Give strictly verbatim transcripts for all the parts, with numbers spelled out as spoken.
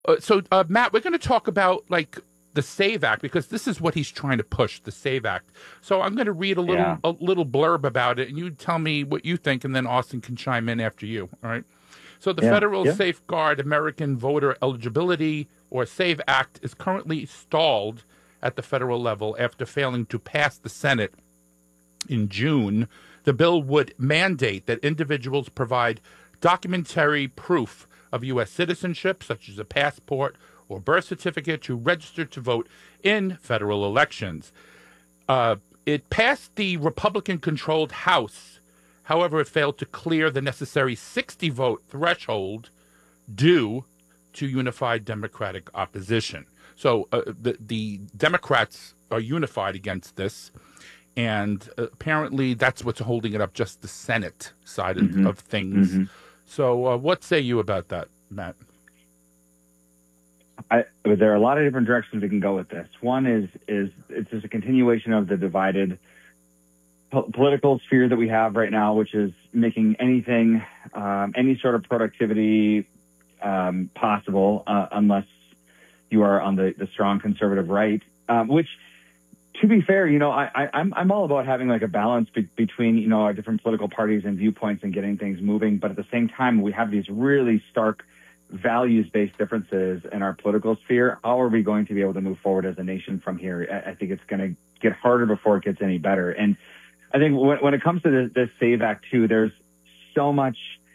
Uh, so, uh, Matt, we're going to talk about like the SAVE Act because this is what he's trying to push, the SAVE Act. So I'm going to read a little Yeah. a little blurb about it, and you tell me what you think, and then Austin can chime in after you. All right. So the Yeah. Federal Yeah. Safeguard American Voter Eligibility, or SAVE Act, is currently stalled at the federal level after failing to pass the Senate in June. The bill would mandate that individuals provide documentary proof of U S citizenship, such as a passport or birth certificate, to register to vote in federal elections. Uh, it passed the Republican-controlled House. However, it failed to clear the necessary sixty-vote threshold due to unified Democratic opposition. So uh, the, the Democrats are unified against this, and apparently that's what's holding it up, just the Senate side of, Mm-hmm. of things. Mm-hmm. So uh, what say you about that, Matt? I, there are a lot of different directions we can go with this. One is is it's just a continuation of the divided po- political sphere that we have right now, which is making anything, um, any sort of productivity um, possible, uh, unless you are on the, the strong conservative right. Um, which, to be fair, you know, I, I, I'm I'm all about having like a balance be- between you know our different political parties and viewpoints and getting things moving. But at the same time, we have these really stark values-based differences in our political sphere. How are we going to be able to move forward as a nation from here? I, I think it's going to get harder before it gets any better. And I think when, when it comes to this, this SAVE Act too, there's so much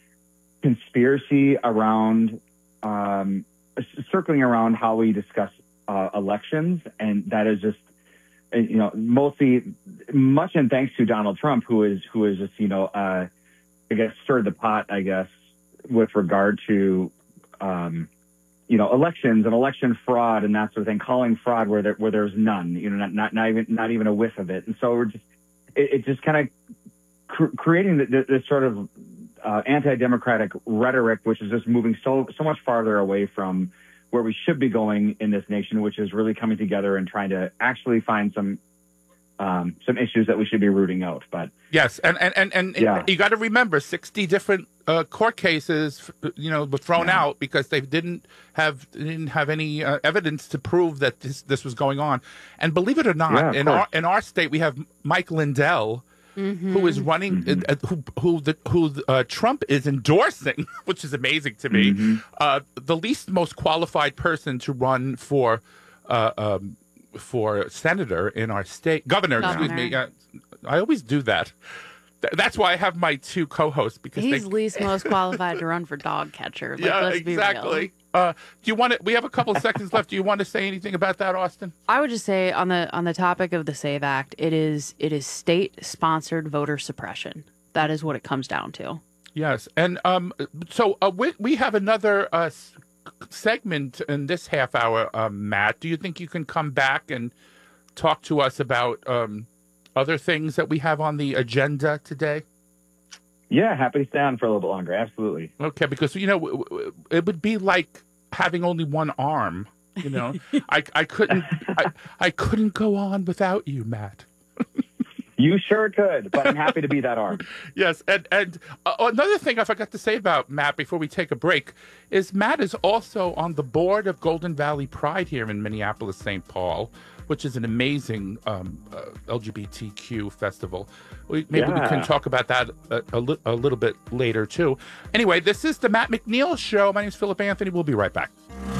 conspiracy around, um, circling around how we discuss uh, elections, and that is just, you know, mostly much in thanks to Donald Trump, who is who is just, you know, uh, I guess stirred the pot, I guess, with regard to Um, you know, elections and election fraud and that sort of thing, calling fraud where there, where there's none, you know, not, not, not even, not even a whiff of it. And so we're just, it, it just kind of cr- creating this, this sort of uh, anti-democratic rhetoric, which is just moving so, so much farther away from where we should be going in this nation, which is really coming together and trying to actually find some, um, some issues that we should be rooting out. But yes, and and and, and yeah. you got to remember, sixty different uh, court cases, you know, were thrown Yeah. out because they didn't have didn't have any uh, evidence to prove that this this was going on. And believe it or not, Yeah, of in course. our in our state, we have Mike Lindell, Mm-hmm. who is running, Mhm. uh, who who the, who uh, Trump is endorsing, which is amazing to me. Mhm. Uh, the least most qualified person to run for. Uh, um, for senator in our state, governor, excuse me. Uh, I always do that. Th- that's why I have my two co-hosts, because He's they, least most qualified to run for dog catcher. Like, yeah, let's be real. exactly. Uh, do you want to? We have a couple of seconds left. Do you want to say anything about that, Austin? I would just say on the on the topic of the SAVE Act, it is it is state sponsored voter suppression. That is what it comes down to. Yes, and um, so uh, we we have another uh, s- segment in this half hour, um, Matt. Do you think you can come back and talk to us about um, other things that we have on the agenda today? Yeah, happy to stay on for a little bit longer. Absolutely. Okay, because you know w- w- it would be like having only one arm. You know, I I couldn't I, I couldn't go on without you, Matt. You sure could, but I'm happy to be that arm. Yes, and and uh, another thing I forgot to say about Matt before we take a break is Matt is also on the board of Golden Valley Pride here in Minneapolis, Saint Paul, which is an amazing um, uh, L G B T Q festival. We, maybe we Yeah. can talk about that a, a, li- a little bit later too. Anyway, this is the Matt McNeil Show. My name is Philip Anthony. We'll be right back.